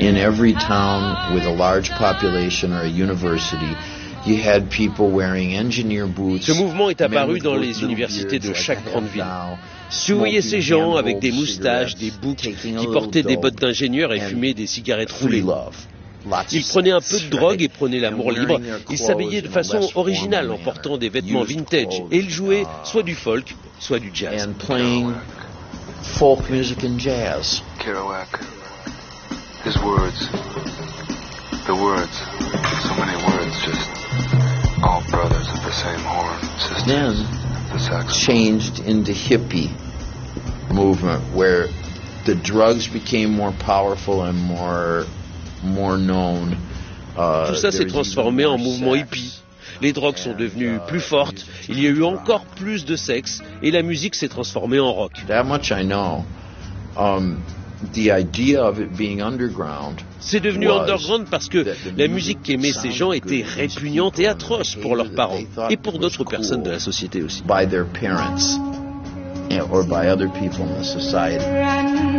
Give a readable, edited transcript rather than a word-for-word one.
In every town with a large population or a university, you had people wearing engineer boots. Ce mouvement est apparu dans les universités de chaque grande ville. Si vous voyez ces gens avec des moustaches, des boucs, qui portaient des bottes d'ingénieurs et fumaient des cigarettes roulées. Ils prenaient un peu de drogue et prenaient l'amour libre. Ils s'habaillaient de façon originale en portant des vêtements vintage. Et ils jouaient soit du folk, soit du jazz. And playing folk music and jazz. Kerouac, his words, the words, so many words, just all brothers of the same horn, sisters, Then the saxophone. changed into hippie movement where the drugs became more powerful and more known. Tout ça s'est transformé en mouvement hippie. Les drogues sont devenues plus fortes, il y a eu encore plus de sexe et la musique s'est transformée en rock. That much I know. The idea of it being underground. C'est devenu underground parce que la musique qu'aimaient ces gens était répugnante et atroce pour leurs parents et pour d'autres personnes de la société aussi. By their parents or by other people in the society.